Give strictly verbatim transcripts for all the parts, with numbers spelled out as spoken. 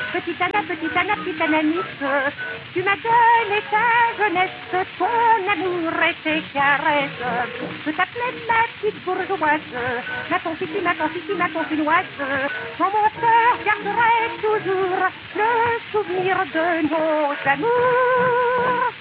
Petite Anna, petite Anna, petite Ananis, tu m'as donné ta jeunesse, ton amour et tes caresses. Je t'appelais ma petite bourgeoise, ma confiture, ma confiture, ma confinoise. Dans mon cœur garderai toujours le souvenir de nos amours.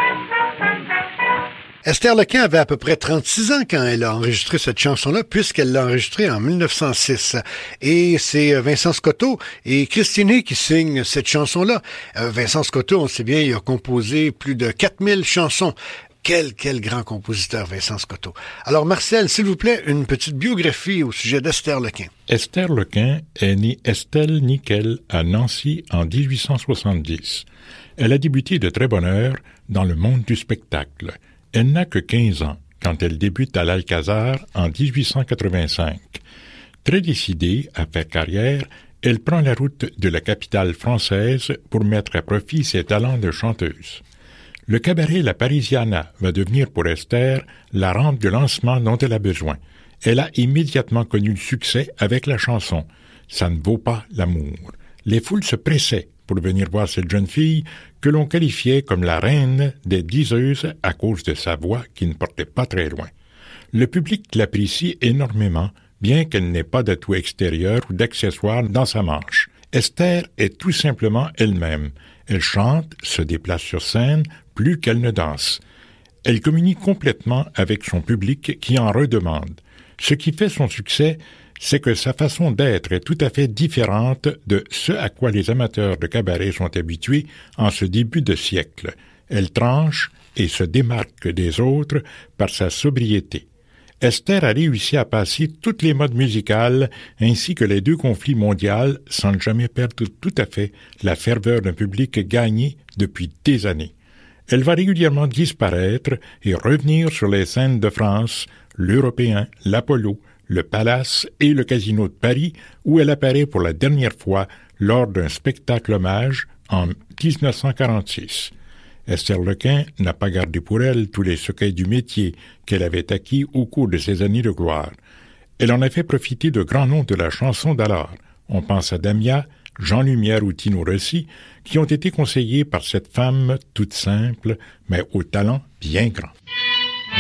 Esther Lequin avait à peu près trente-six ans quand elle a enregistré cette chanson-là, puisqu'elle l'a enregistrée en mille neuf cent six. Et c'est Vincent Scotto et Christine qui signent cette chanson-là. Euh, Vincent Scotto, on sait bien, il a composé plus de quatre mille chansons. Quel, quel grand compositeur, Vincent Scotto. Alors, Marcel, s'il vous plaît, une petite biographie au sujet d'Esther Lequin. Esther Lequin est née Estelle Nickel à Nancy en dix-huit cent soixante-dix. Elle a débuté de très bonne heure dans le monde du spectacle. Elle n'a que quinze ans quand elle débute à l'Alcazar en dix-huit cent quatre-vingt-cinq. Très décidée à faire carrière, elle prend la route de la capitale française pour mettre à profit ses talents de chanteuse. Le cabaret La Parisiana va devenir pour Esther la rampe de lancement dont elle a besoin. Elle a immédiatement connu le succès avec la chanson « Ça ne vaut pas l'amour ». Les foules se pressaient pour venir voir cette jeune fille que l'on qualifiait comme la reine des diseuses à cause de sa voix qui ne portait pas très loin. Le public l'apprécie énormément, bien qu'elle n'ait pas d'atout extérieur ou d'accessoires dans sa manche. Esther est tout simplement elle-même. Elle chante, se déplace sur scène, plus qu'elle ne danse. Elle communique complètement avec son public qui en redemande. Ce qui fait son succès, c'est que sa façon d'être est tout à fait différente de ce à quoi les amateurs de cabaret sont habitués en ce début de siècle. Elle tranche et se démarque des autres par sa sobriété. Esther a réussi à passer toutes les modes musicales ainsi que les deux conflits mondiaux sans jamais perdre tout à fait la ferveur d'un public gagné depuis des années. Elle va régulièrement disparaître et revenir sur les scènes de France, l'Européen, l'Apollo, le Palace et le Casino de Paris, où elle apparaît pour la dernière fois lors d'un spectacle hommage en dix-neuf cent quarante-six. Esther Lequin n'a pas gardé pour elle tous les secrets du métier qu'elle avait acquis au cours de ses années de gloire. Elle en a fait profiter de grands noms de la chanson d'alors. On pense à Damia, Jean Lumière ou Tino Rossi, qui ont été conseillés par cette femme toute simple, mais au talent bien grand.